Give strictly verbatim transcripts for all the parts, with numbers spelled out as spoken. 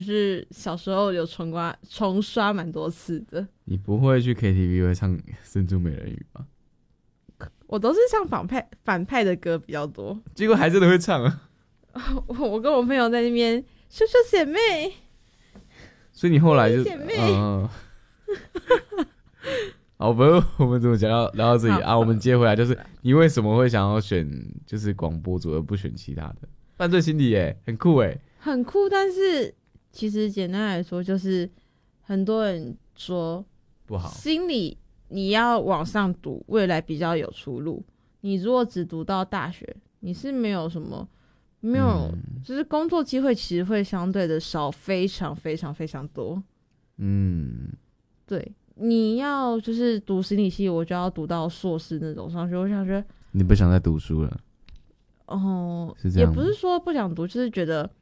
就是小时候有重刮重刷蛮多次的。 你不会去 K T V 会唱《珍珠美人鱼》吧？ 我都是唱反派反派的歌比较多。 结果还真的会唱啊！ 我我跟我朋友在那边秀秀姐妹， 所以你后来就姐妹嗯。好，不，我们怎么讲到聊到这里啊？我们接回来，就是你为什么会想要选就是广播组而不选其他的？犯罪心理耶，很酷耶， 很酷。但是其实简单来说，就是很多人说不好。 心理你要往上读，未来比较有出路。你如果只读到大学，你是没有什么没有，嗯、就是工作机会其实会相对的少，非常非常非常多。嗯，对。你要就是读心理系，我就要读到硕士那种上去。我想觉得你不想再读书了， 哦、 是这样吗？ 也不是说不想读，就是觉得，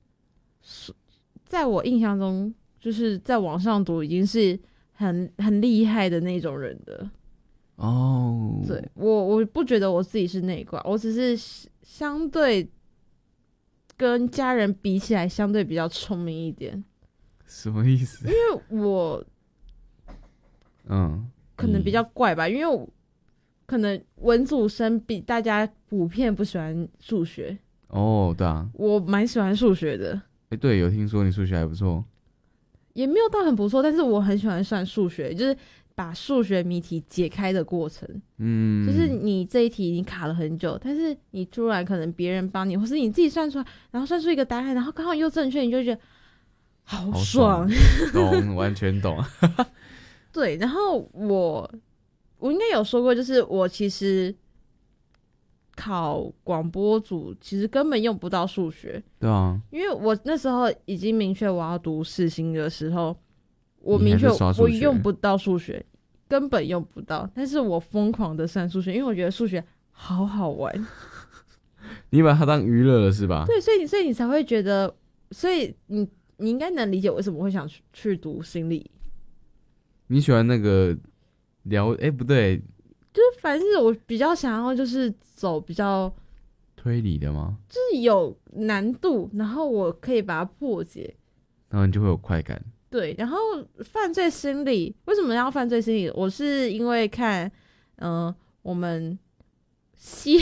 在我印象中，就是在网上读已经是很很厉害的那种人的。哦，对，我我不觉得我自己是那一挂，我只是相对跟家人比起来，相对比较聪明一点。 什么意思？ 因为我。嗯，可能比较怪吧，因为我可能文组生比大家普遍不喜欢数学。 哦，对啊， 我蛮喜欢数学的。 哎、欸，对，有听说你数学还不错， 也没有到很不错，但是我很喜欢算数学，就是把数学谜题解开的过程。嗯，就是你这一题你卡了很久，但是你突然可能别人帮你，或是你自己算出来，然后算出一个答案，然后刚好又正确，你就觉得好爽， 懂，完全懂。 对，然后我我应该有说过，就是我其实考广播组其实根本用不到数学。 对啊， 因为我那时候已经明确我要读世新的时候，我明确我用不到数学，根本用不到。但是我疯狂的算数学，因为我觉得数学好好玩。 你把它当娱乐了是吧？ 对，所以你所以你才会觉得，所以你你应该能理解为什么会想去去读心理。 你喜欢那个聊？哎、欸，不对， 就是反正我比较想要就是走比较推理的吗？ 就是有难度，然后我可以把它破解， 然后你就会有快感。 对，然后犯罪心理为什么要犯罪心理？我是因为看，嗯、呃，我们西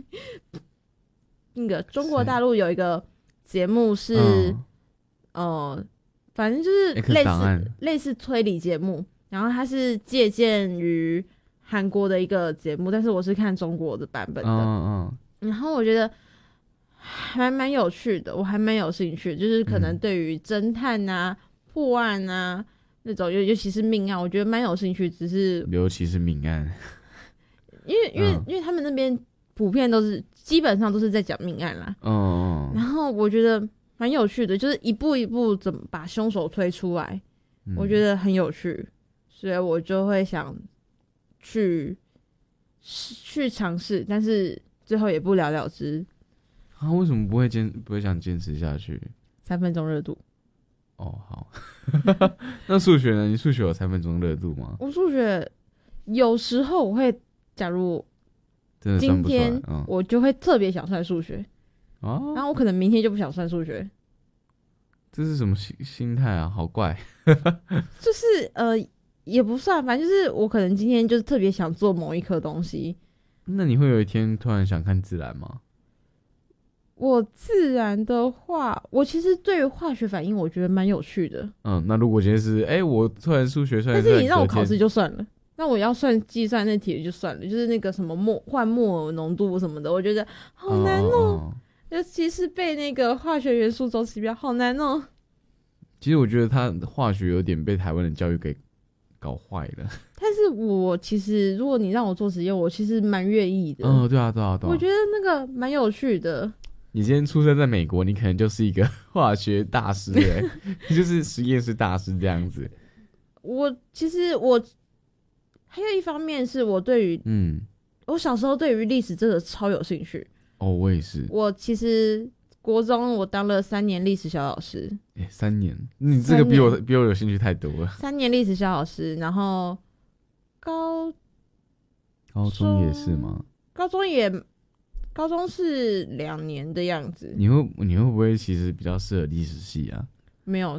那个中国大陆有一个节目是，嗯、呃，反正就是类似类似推理节目。然后它是借鉴于韩国的一个节目，但是我是看中国的版本的。嗯嗯。然后我觉得还蛮有趣的，我还蛮有兴趣，就是可能对于侦探啊、嗯、破案啊那种，尤尤其是命案，我觉得蛮有兴趣。只是尤其是命案， 因为因为、嗯、因为他们那边普遍都是基本上都是在讲命案啦。嗯嗯。然后我觉得蛮有趣的，就是一步一步怎么把凶手推出来，嗯、我觉得很有趣。所以我就会想去去尝试，但是最后也不了了之。 啊，为什么不会坚不会想坚持下去？ 三分钟热度。 哦，好。那数学呢？你数学有三分钟热度吗？ 我数学有时候我会，假如今天我就会特别想算数学，哦、然后我可能明天就不想算数学。 这是什么心心态啊？好怪。 就是呃。也不算，反正就是我可能今天就是特别想做某一科东西。 那你会有一天突然想看自然吗？ 我自然的话，我其实对于化学反应我觉得蛮有趣的。 嗯，那如果今天是哎、欸，我突然数学算， 但是你让我考试就算了，那我要算计算那题就算了，就是那个什么墨换墨尔浓度什么的，我觉得好难哦、喔，尤其是背那个化学元素周期表，好难哦、喔。 其实我觉得他化学有点被台湾的教育给搞坏了， 但是我其实如果你让我做实验，我其实蛮愿意的。 嗯，对啊，对啊，对啊。 我觉得那个蛮有趣的。 你今天出生在美国，你可能就是一个化学大师哎，你就是实验室大师这样子。 我其实我还有一方面是我对于嗯，我小时候对于历史真的超有兴趣。 哦，我也是。 我其实国中我当了三年历史小老师。 欸、三年，你这个比我比我有兴趣太多了。 三年历史小老师，然后高高中也是吗？ 高中也高中是两年的样子。 你会你会不会其实比较适合历史系啊？ 没有，